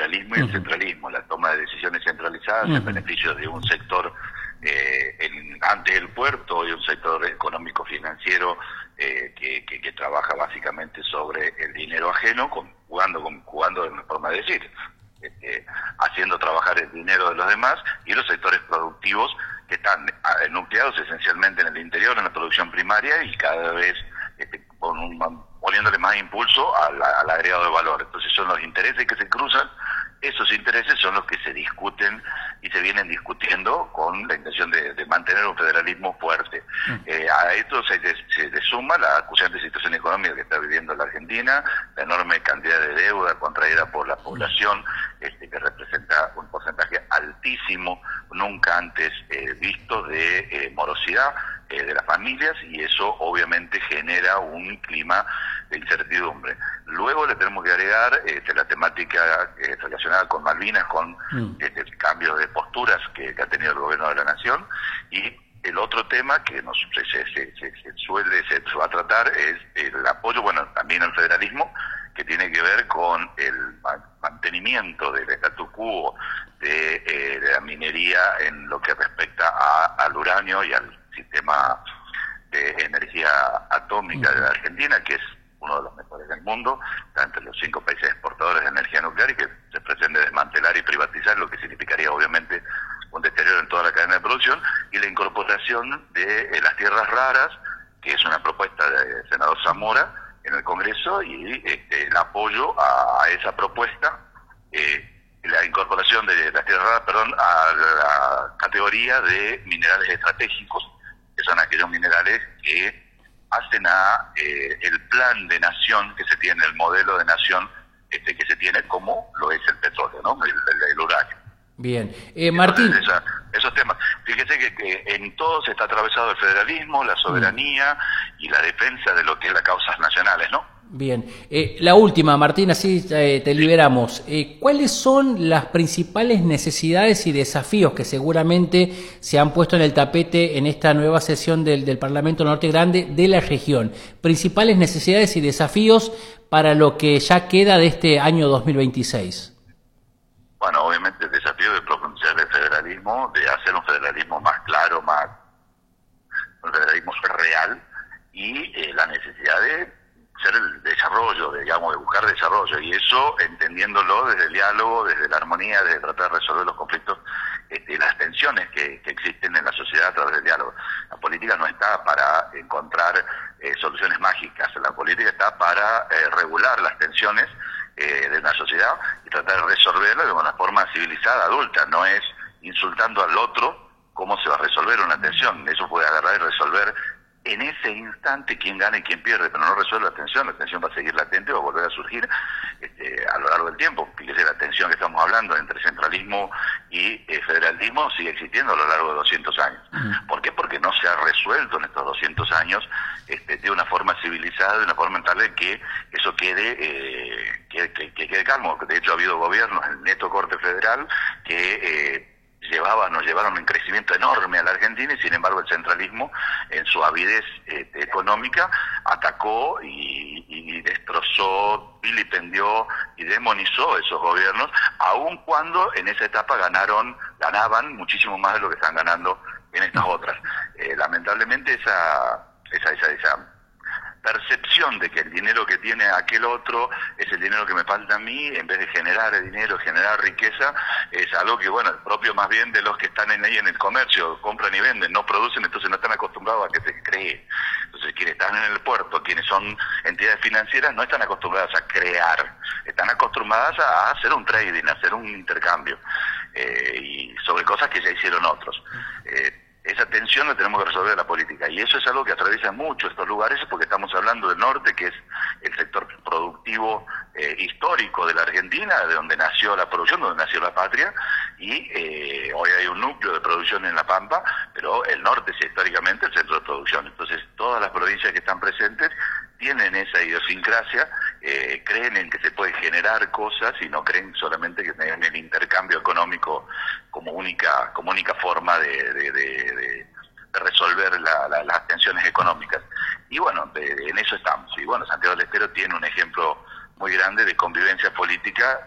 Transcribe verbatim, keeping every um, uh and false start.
federalismo y el centralismo, la toma de decisiones centralizadas uh-huh. en beneficio de un sector eh, en, antes del puerto y un sector económico-financiero eh, que, que, que trabaja básicamente sobre el dinero ajeno, con, jugando, con, jugando de una forma de decir, este, haciendo trabajar el dinero de los demás, y los sectores productivos que están nucleados esencialmente en el interior, en la producción primaria, y cada vez este, con un, poniéndole más impulso al, al agregado de valor. Entonces son los intereses que se cruzan, esos intereses son los que se discuten y se vienen discutiendo con la intención de, de mantener un federalismo fuerte. Mm. Eh, a esto se, se, se suma la acuciante situación económica que está viviendo la Argentina, la enorme cantidad de deuda contraída por la población, este, que representa un porcentaje altísimo, nunca antes eh, visto, de eh, morosidad eh, de las familias, y eso obviamente genera un clima de incertidumbre. Luego le tenemos que agregar este, la temática eh, relacionada con Malvinas, con mm. este, el cambio de posturas que, que ha tenido el gobierno de la nación, y el otro tema que nos se, se, se, se suele se va a tratar es el apoyo, bueno, también al federalismo, que tiene que ver con el mantenimiento del statu quo de, eh, de la minería en lo que respecta a, al uranio y al sistema de energía atómica de la Argentina, que es uno de los mejores del mundo, está entre los cinco países exportadores de energía nuclear, y que se pretende desmantelar y privatizar, lo que significaría obviamente un deterioro en toda la cadena de producción, y la incorporación de eh, las tierras raras, que es una propuesta del senador Zamora en el Congreso, y este, el apoyo a, a esa propuesta, eh, la incorporación de las tierras raras, perdón, a la categoría de minerales estratégicos, que son aquellos minerales que hacen a eh, el plan de nación que se tiene, el modelo de nación este, que se tiene, como lo es el petróleo, ¿no? El, el, el uranio. Bien. Eh, Martín. Entonces, esa, esos temas. Fíjese que, que en todos está atravesado el federalismo, la soberanía mm. y la defensa de lo que es las causas nacionales, ¿no? Bien. Eh, la última, Martín, así eh, te liberamos. Eh, ¿Cuáles son las principales necesidades y desafíos que seguramente se han puesto en el tapete en esta nueva sesión del, del Parlamento Norte Grande de la región? Principales necesidades y desafíos para lo que ya queda de este año dos mil veintiséis. Bueno, obviamente el desafío de profundizar el federalismo, de hacer un federalismo más claro, más un federalismo real, y eh, la necesidad de ser el desarrollo, de, digamos, de buscar desarrollo, y eso entendiéndolo desde el diálogo, desde la armonía, desde tratar de resolver los conflictos este, y las tensiones que, que existen en la sociedad a través del diálogo. La política no está para encontrar eh, soluciones mágicas, la política está para eh, regular las tensiones eh, de una sociedad y tratar de resolverlas de una forma civilizada, adulta. No es insultando al otro cómo se va a resolver una tensión. Eso puede agarrar y resolver en ese instante quién gana y quién pierde, pero no resuelve la tensión. La tensión va a seguir latente, va a volver a surgir este, a lo largo del tiempo. Fíjese, la tensión que estamos hablando entre centralismo y eh, federalismo sigue existiendo a lo largo de doscientos años. Uh-huh. ¿Por qué? Porque no se ha resuelto en estos doscientos años este, de una forma civilizada, de una forma tal de que eso quede, eh, que, que, que quede calmo. De hecho, ha habido gobiernos en el neto corte federal que Eh, llevaban, nos llevaron un crecimiento enorme a la Argentina, y sin embargo el centralismo, en su avidez eh, económica, atacó y, y destrozó, vilipendió y demonizó esos gobiernos, aun cuando en esa etapa ganaron, ganaban muchísimo más de lo que están ganando en estas otras. Eh, lamentablemente esa, esa, esa, esa percepción de que el dinero que tiene aquel otro es el dinero que me falta a mí, en vez de generar dinero, generar riqueza, es algo que, bueno, el propio más bien de los que están en ahí en el comercio, compran y venden, no producen, entonces no están acostumbrados a que se cree. Entonces quienes están en el puerto, quienes son entidades financieras, no están acostumbradas a crear, están acostumbradas a hacer un trading, a hacer un intercambio, eh, y sobre cosas que ya hicieron otros. Eh, Esa tensión la tenemos que resolver la política, y eso es algo que atraviesa mucho estos lugares, porque estamos hablando del norte, que es el sector productivo eh, histórico de la Argentina, de donde nació la producción, donde nació la patria, y eh, hoy hay un núcleo de producción en La Pampa, pero el norte es históricamente el centro de producción. Entonces todas las provincias que están presentes tienen esa idiosincrasia, eh, creen en que se puede generar cosas y no creen solamente que tengan el intercambio económico como única como única forma de, de, de, de, de resolver la, la, las tensiones económicas. Y bueno, de, de, en eso estamos. Y bueno, Santiago del Estero tiene un ejemplo muy grande de convivencia política